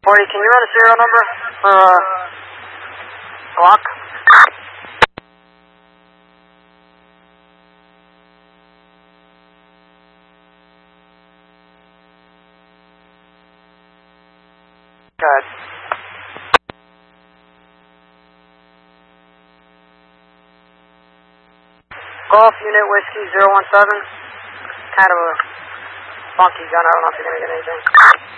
40, can you run a serial number for Glock? Good. Golf Unit Whiskey 017. Kind of a funky gun, I don't know if you're going to get anything.